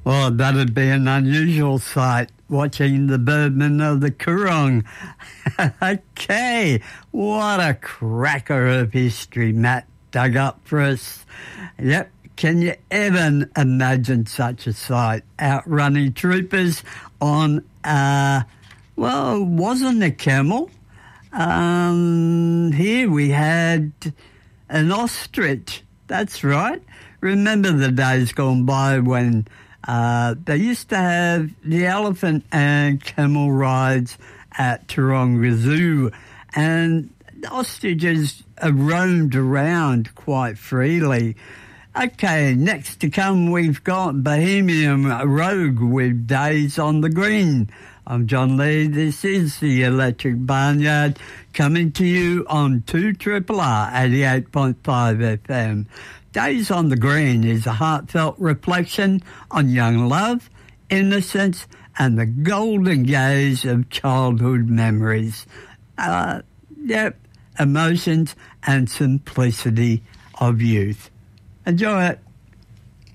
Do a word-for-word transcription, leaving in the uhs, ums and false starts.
Well, that'd be an unusual sight, watching the birdmen of the Coorong. Okay, what a cracker of history Matt dug up for us. Yep, can you even imagine such a sight? Outrunning troopers on, uh, well, it wasn't a camel. Um, here we had an ostrich. That's right. Remember the days gone by when uh, they used to have the elephant and camel rides at Taronga Zoo, and the ostriches roamed around quite freely. Okay, next to come we've got Bohemian Rogue with Days on the Green. I'm John Lee. This is the Electric Barnyard, coming to you on two R R R eighty-eight point five F M. Days on the Green is a heartfelt reflection on young love, innocence, and the golden gaze of childhood memories. Uh, yep, emotions and simplicity of youth. Enjoy it.